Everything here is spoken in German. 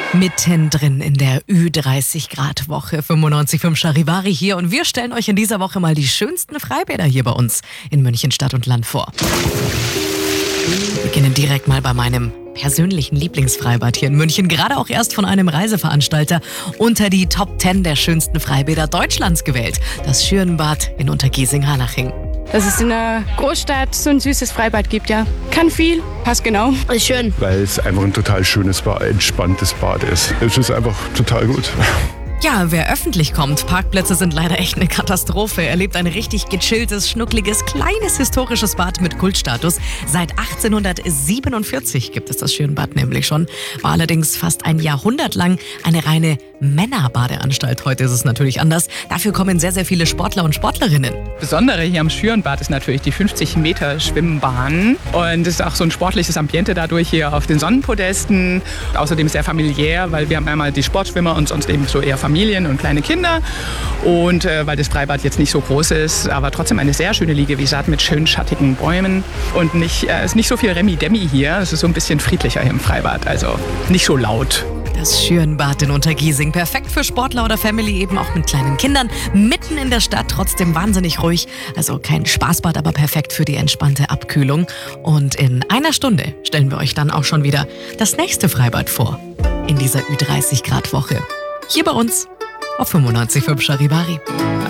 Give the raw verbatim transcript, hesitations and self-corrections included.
Mittendrin in der Ü dreißig Grad Woche, fünfundneunzig Komma fünf Charivari hier, und wir stellen euch in dieser Woche mal die schönsten Freibäder hier bei uns in München Stadt und Land vor. Wir beginnen direkt mal bei meinem persönlichen Lieblingsfreibad hier in München, gerade auch erst von einem Reiseveranstalter unter die Top zehn der schönsten Freibäder Deutschlands gewählt. Das Schürenbad in Untergiesing-Harlaching. Dass es in der Großstadt so ein süßes Freibad gibt, ja. Kann viel, passt genau. Ist schön. Weil es einfach ein total schönes, entspanntes Bad ist. Es ist einfach total gut. Ja, wer öffentlich kommt, Parkplätze sind leider echt eine Katastrophe. Erlebt ein richtig gechilltes, schnuckliges, kleines historisches Bad mit Kultstatus. Seit achtzehnhundertsiebenundvierzig gibt es das Schürenbad nämlich schon. War allerdings fast ein Jahrhundert lang eine reine Männerbadeanstalt. Heute ist es natürlich anders. Dafür kommen sehr, sehr viele Sportler und Sportlerinnen. Besondere hier am Schürenbad ist natürlich die fünfzig Meter Schwimmbahn. Und es ist auch so ein sportliches Ambiente dadurch hier auf den Sonnenpodesten. Außerdem sehr familiär, weil wir haben einmal die Sportschwimmer und sonst eben so eher Familien und kleine Kinder. Und äh, weil das Freibad jetzt nicht so groß ist, aber trotzdem eine sehr schöne Liegewiese mit schön schattigen Bäumen. Und nicht, äh, es ist nicht so viel Remi-Demi hier. Es ist so ein bisschen friedlicher hier im Freibad, also nicht so laut. Das Schürenbad in Untergiesing, perfekt für Sportler oder Family, eben auch mit kleinen Kindern, mitten in der Stadt, trotzdem wahnsinnig ruhig. Also kein Spaßbad, aber perfekt für die entspannte Abkühlung. Und in einer Stunde stellen wir euch dann auch schon wieder das nächste Freibad vor, in dieser Ü dreißig Grad Woche. Hier bei uns auf fünfundneunzig Komma fünf Charivari.